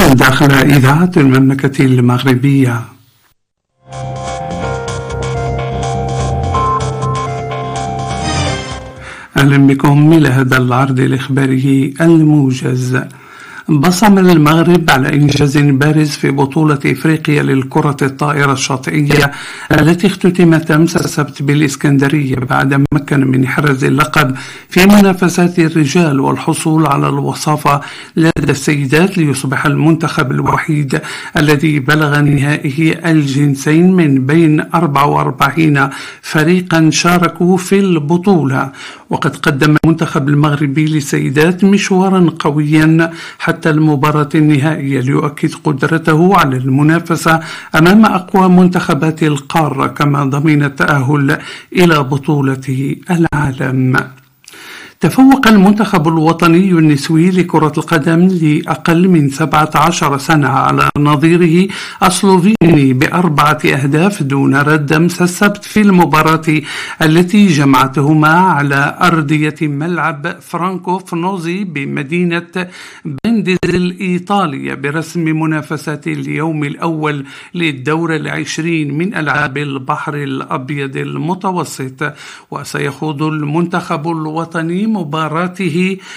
داخل إذاعة المملكة المغربية. أهلا بكم إلى هذا العرض الإخباري الموجز. بصم المغرب على إنجاز بارز في بطولة إفريقيا للكرة الطائرة الشاطئية التي اختتمت أمس السبت بالإسكندرية بعد مكن من إحراز اللقب في منافسات الرجال والحصول على الوصافة لدى السيدات ليصبح المنتخب الوحيد الذي بلغ نهائه الجنسين من بين 44 فريقا شاركوا في البطولة. وقد قدم المنتخب المغربي للسيدات مشوارا قويا حتى المباراة النهائية ليؤكد قدرته على المنافسة أمام أقوى منتخبات القارة، كما ضمن التأهل إلى بطولة العالم. تفوق المنتخب الوطني النسوي لكرة القدم لأقل من 17 سنة على نظيره السلوفيني ب4 أهداف دون رد أمس السبت في المباراة التي جمعتهما على أرضية ملعب فرانكو فنوزي بمدينة بنديز الإيطالية برسم منافسات اليوم الأول للدورة 20 من ألعاب البحر الأبيض المتوسط. وسيخوض المنتخب الوطني مباراته